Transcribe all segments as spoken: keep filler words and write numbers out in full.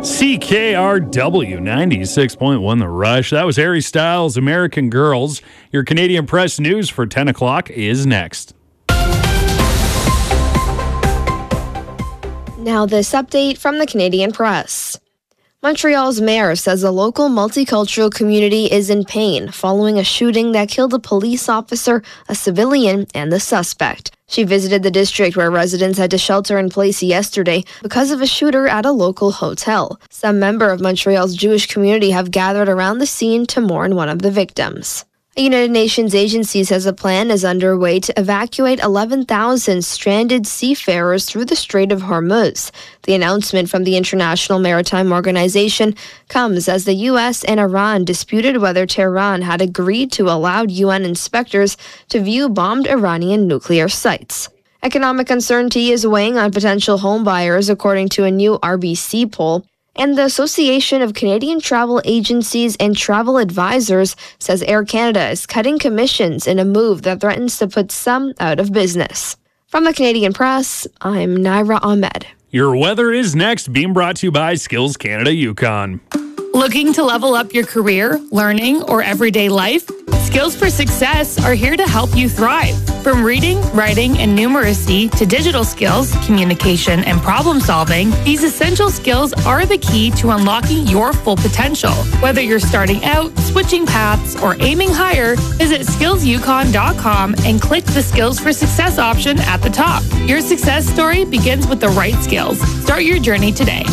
C K R W ninety-six point one The Rush. That was Harry Styles' American Girls. Your Canadian Press News for ten o'clock is next. Now this update from the Canadian Press. Montreal's mayor says the local multicultural community is in pain following a shooting that killed a police officer, a civilian, and the suspect. She visited the district where residents had to shelter in place yesterday because of a shooter at a local hotel. Some members of Montreal's Jewish community have gathered around the scene to mourn one of the victims. A United Nations agency says a plan is underway to evacuate eleven thousand stranded seafarers through the Strait of Hormuz. The announcement from the International Maritime Organization comes as the U S and Iran disputed whether Tehran had agreed to allow U N inspectors to view bombed Iranian nuclear sites. Economic uncertainty is weighing on potential home buyers, according to a new R B C poll. And the Association of Canadian Travel Agencies and Travel Advisors says Air Canada is cutting commissions in a move that threatens to put some out of business. From the Canadian Press, I'm Naira Ahmed. Your weather is next, being brought to you by Skills Canada Yukon. Looking to level up your career, learning, or everyday life? Skills for Success are here to help you thrive. From reading, writing, and numeracy to digital skills, communication, and problem solving, these essential skills are the key to unlocking your full potential. Whether you're starting out, switching paths, or aiming higher, visit skills yukon dot com and click the Skills for Success option at the top. Your success story begins with the right skills. Start your journey today.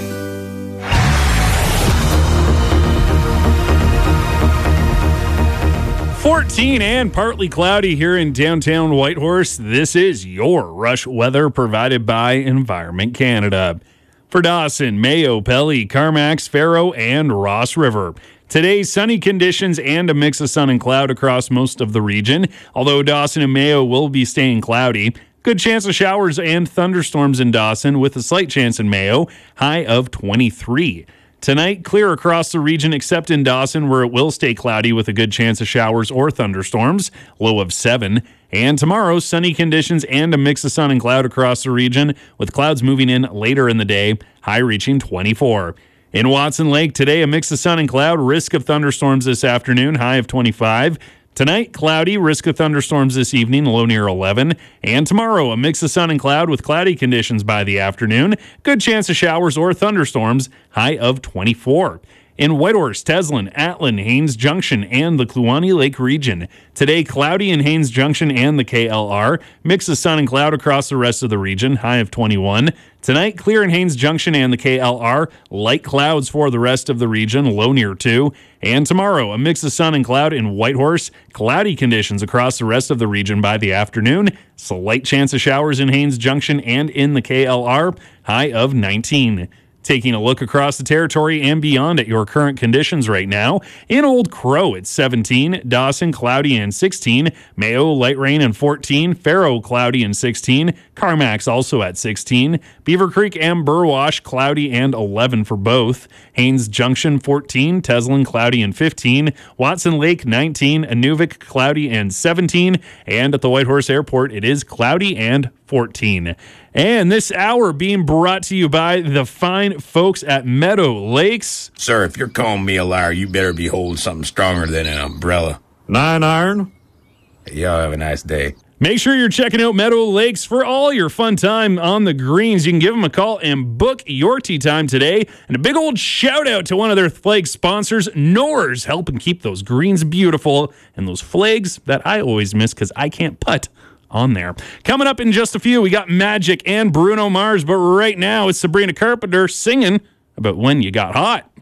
fourteen and partly cloudy here in downtown Whitehorse. This is your Rush weather provided by Environment Canada. For Dawson, Mayo, Pelly, Carmacks, Faro, and Ross River. Today, sunny conditions and a mix of sun and cloud across most of the region, although Dawson and Mayo will be staying cloudy. Good chance of showers and thunderstorms in Dawson with a slight chance in Mayo, high of twenty-three. Tonight, clear across the region except in Dawson, where it will stay cloudy with a good chance of showers or thunderstorms, low of seven. And tomorrow, sunny conditions and a mix of sun and cloud across the region, with clouds moving in later in the day, high reaching twenty-four. In Watson Lake, today, a mix of sun and cloud, risk of thunderstorms this afternoon, high of twenty-five. Tonight, cloudy, risk of thunderstorms this evening, low near eleven. And tomorrow, a mix of sun and cloud with cloudy conditions by the afternoon. Good chance of showers or thunderstorms, high of twenty-four. In Whitehorse, Teslin, Atlin, Haines Junction, and the Kluane Lake region. Today, cloudy in Haines Junction and the K L R. Mix of sun and cloud across the rest of the region, high of twenty-one. Tonight, clear in Haines Junction and the K L R. Light clouds for the rest of the region, low near two. And tomorrow, a mix of sun and cloud in Whitehorse. Cloudy conditions across the rest of the region by the afternoon. Slight chance of showers in Haines Junction and in the K L R, high of nineteen. Taking a look across the territory and beyond at your current conditions right now. In Old Crow, it's seventeen. Dawson, cloudy and sixteen. Mayo, light rain and fourteen. Faro, cloudy and sixteen. Carmacks also at sixteen. Beaver Creek and Burwash, cloudy and eleven for both. Haines Junction, fourteen. Teslin, cloudy and fifteen. Watson Lake, nineteen. Inuvik, cloudy and seventeen. And at the Whitehorse Airport, it is cloudy and fourteen. And this hour being brought to you by the fine folks at Meadow Lakes. Sir, if you're calling me a liar, you better be holding something stronger than an umbrella. Nine iron. Y'all have a nice day. Make sure you're checking out Meadow Lakes for all your fun time on the greens. You can give them a call and book your tee time today. And a big old shout out to one of their flag sponsors, Noers, helping keep those greens beautiful and those flags that I always miss because I can't putt on there. Coming up in just a few, we got Magic and Bruno Mars, but right now it's Sabrina Carpenter singing about When You Got Hot.